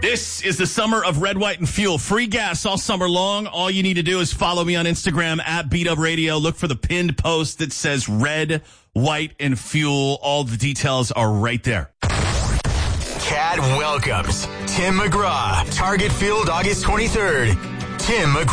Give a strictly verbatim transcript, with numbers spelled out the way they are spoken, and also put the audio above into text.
This is the summer of Red, White, and Fuel. Free gas all summer long. All you need to do is follow me on Instagram at Beat Up Radio. Look for the pinned post that says Red, White, and Fuel. All the details are right there. Cat welcomes Tim McGraw. Target Field August twenty-third. Tim McGraw.